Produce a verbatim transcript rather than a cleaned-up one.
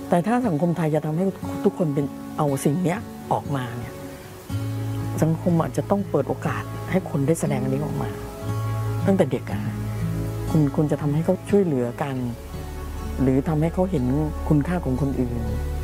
แต่ถ้าสังคมไทยจะทำให้ทุกคนเป็นเอาสิ่งนี้ออกมาเนี่ยสังคมอาจจะต้องเปิดโอกาสให้คนได้แสดงอันนี้ออกมาตั้งแต่เด็กอะคุณ คุณจะทำให้เขาช่วยเหลือกันหรือทำให้เขาเห็นคุณค่าของคนอื่น